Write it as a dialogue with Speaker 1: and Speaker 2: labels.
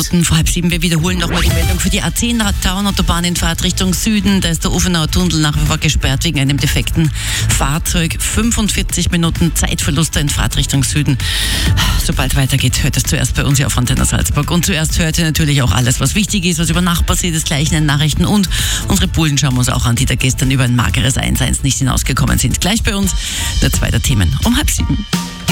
Speaker 1: Minuten vor halb 7. Wir wiederholen nochmal die Meldung für die A10-Tauernautobahn in Fahrtrichtung Süden. Da ist der Ofenauer Tunnel nach wie vor gesperrt wegen einem defekten Fahrzeug. 45 Minuten Zeitverlust in Fahrtrichtung Süden. Sobald weitergeht, hört es zuerst bei uns hier auf Antenne Salzburg. Und zuerst hört ihr natürlich auch alles, was wichtig ist, was über Nacht passiert ist, gleich in den Nachrichten. Und unsere Bullen schauen wir uns auch an, die da gestern über ein mageres 1-1 nicht hinausgekommen sind. Gleich bei uns der zweite Themen um halb 7.